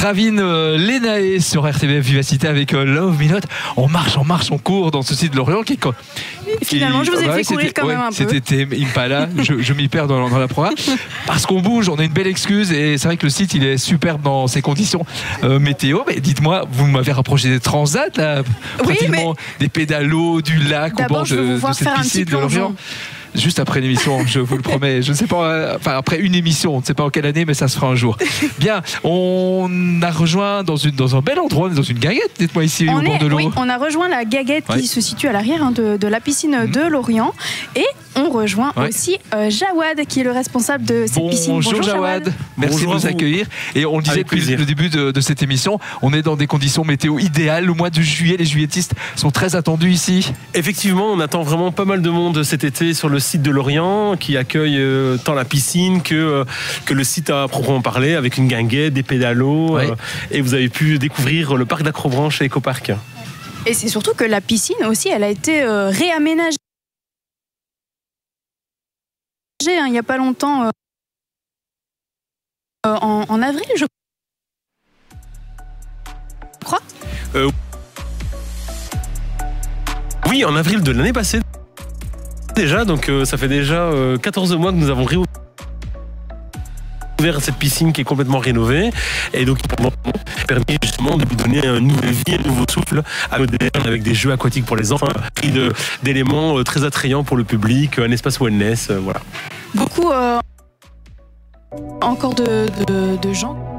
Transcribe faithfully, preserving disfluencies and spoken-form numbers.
Ravin euh, Lenae sur R T B F Vivacité avec euh, Love Me Not. On marche, on marche, on court dans ce site de Lorient qui, Finalement, qui, je vous ai ouais, fait courir quand ouais, même un peu. C'était Impala, je, je m'y perds dans, dans la programme. Parce qu'on bouge, on a une belle excuse et c'est vrai que le site il est superbe dans ses conditions euh, météo. Mais dites-moi, vous m'avez rapproché des transats, là, oui, pratiquement mais... des pédalos, du lac au bord de, de cette piscine de Lorient. Juste après l'émission, je vous le promets. Je ne sais pas, enfin après une émission, on ne sait pas en quelle année, mais ça se fera un jour. Bien, on a rejoint dans, une, dans un bel endroit, dans une gaguette, dites-moi ici on au bord est, de l'eau. Oui, on a rejoint la gaguette ouais. qui se situe à l'arrière hein, de, de la piscine mmh. de Lorient. Et on rejoint ouais. aussi euh, Jawad, qui est le responsable de cette Bonjour piscine. Bonjour Jawad, merci Bonjour de nous accueillir. Et on le disait depuis le début de, de cette émission, on est dans des conditions météo idéales. Le mois de juillet, les juilletistes sont très attendus ici. Effectivement, on attend vraiment pas mal de monde cet été sur le site de Lorient, qui accueille euh, tant la piscine que, euh, que le site à proprement parler, avec une guinguette, des pédalos. Ouais. Euh, et vous avez pu découvrir le parc d'Acrobranche et Ecopark. Et c'est surtout que la piscine aussi, elle a été euh, réaménagée. Il n'y a pas longtemps, euh, en, en avril, je crois. Euh, oui, en avril de l'année passée. Déjà, donc euh, ça fait déjà euh, quatorze mois que nous avons réouvert cette piscine qui est complètement rénovée et donc qui permet justement de vous donner une nouvelle vie, un nouveau souffle avec des jeux aquatiques pour les enfants, et d'éléments euh, très attrayants pour le public, un espace wellness, euh, voilà. Beaucoup euh, encore de, de, de gens